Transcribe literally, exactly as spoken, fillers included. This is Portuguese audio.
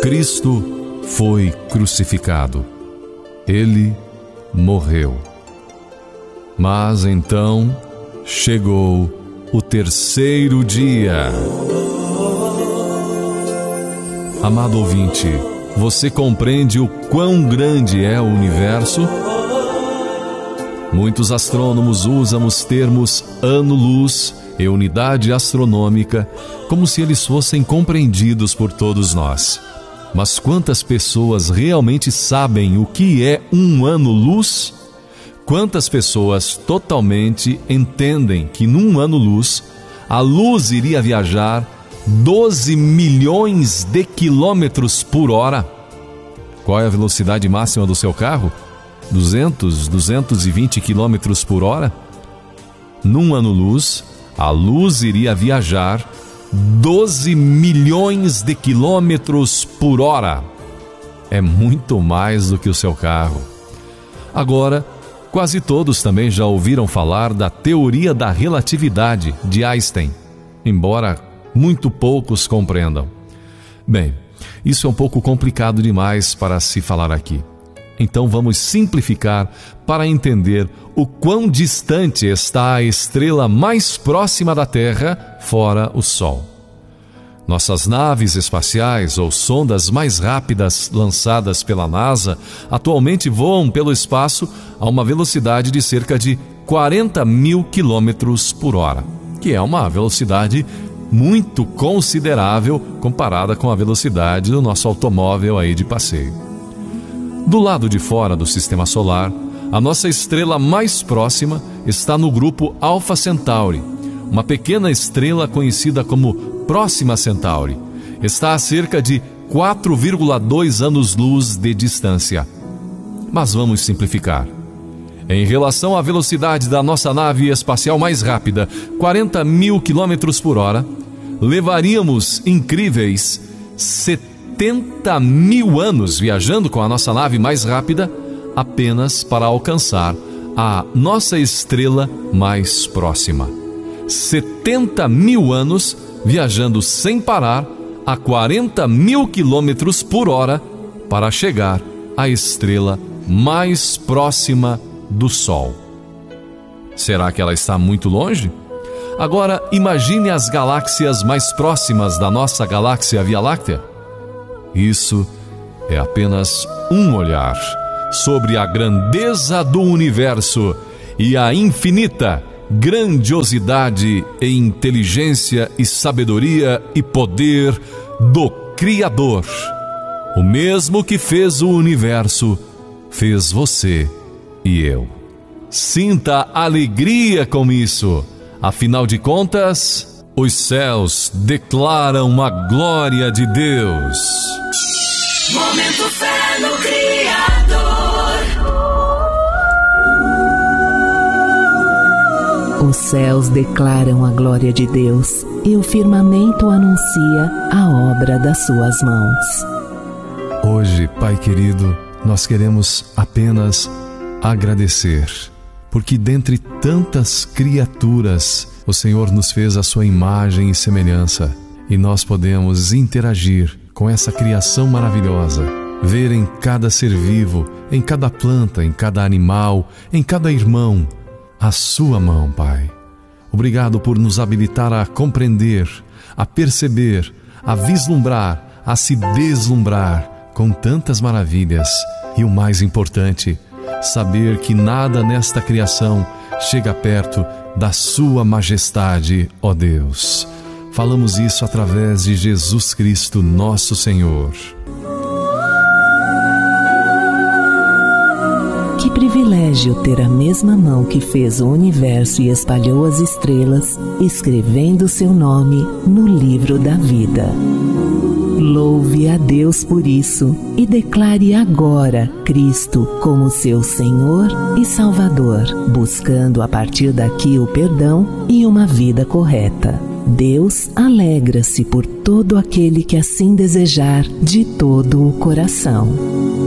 Cristo foi crucificado. Ele morreu. Mas então chegou o terceiro dia. Amado ouvinte, você compreende o quão grande é o universo? Muitos astrônomos usam os termos ano-luz e unidade astronômica como se eles fossem compreendidos por todos nós. Mas quantas pessoas realmente sabem o que é um ano-luz? Quantas pessoas totalmente entendem que num ano-luz a luz iria viajar doze milhões de quilômetros por hora? Qual é a velocidade máxima do seu carro? duzentos, duzentos e vinte quilômetros por hora? Num ano-luz, a luz iria viajar doze milhões de quilômetros por hora. É muito mais do que o seu carro. Agora, quase todos também já ouviram falar da teoria da relatividade de Einstein, embora muito poucos compreendam. Bem, isso é um pouco complicado demais para se falar aqui. Então vamos simplificar para entender o quão distante está a estrela mais próxima da Terra, fora o Sol. Nossas naves espaciais ou sondas mais rápidas lançadas pela NASA atualmente voam pelo espaço a uma velocidade de cerca de quarenta mil quilômetros por hora, que é uma velocidade muito considerável comparada com a velocidade do nosso automóvel aí de passeio. Do lado de fora do Sistema Solar, a nossa estrela mais próxima está no grupo Alpha Centauri, uma pequena estrela conhecida como Próxima Centauri. Está a cerca de quatro vírgula dois anos-luz de distância. Mas vamos simplificar. Em relação à velocidade da nossa nave espacial mais rápida, quarenta mil quilômetros por hora, levaríamos incríveis setenta mil anos viajando com a nossa nave mais rápida apenas para alcançar a nossa estrela mais próxima. setenta mil anos viajando sem parar a quarenta mil quilômetros por hora para chegar à estrela mais próxima do Sol. Será que ela está muito longe? Agora imagine as galáxias mais próximas da nossa galáxia Via Láctea. Isso é apenas um olhar sobre a grandeza do universo e a infinita grandiosidade e inteligência e sabedoria e poder do Criador. O mesmo que fez o universo, fez você e eu. Sinta alegria com isso. Afinal de contas, os céus declaram a glória de Deus. Momento Fé no Criador. Os céus declaram a glória de Deus e o firmamento anuncia a obra das suas mãos. Hoje, Pai querido, nós queremos apenas agradecer, porque dentre tantas criaturas, o Senhor nos fez a sua imagem e semelhança, e nós podemos interagir com essa criação maravilhosa, ver em cada ser vivo, em cada planta, em cada animal, em cada irmão, a sua mão, Pai. Obrigado por nos habilitar a compreender, a perceber, a vislumbrar, a se deslumbrar com tantas maravilhas. E o mais importante, saber que nada nesta criação chega perto da sua majestade, ó Deus. Falamos isso através de Jesus Cristo, nosso Senhor. Que privilégio ter a mesma mão que fez o universo e espalhou as estrelas, escrevendo seu nome no livro da vida. Louve a Deus por isso e declare agora Cristo como seu Senhor e Salvador, buscando a partir daqui o perdão e uma vida correta. Deus alegra-se por todo aquele que assim desejar de todo o coração.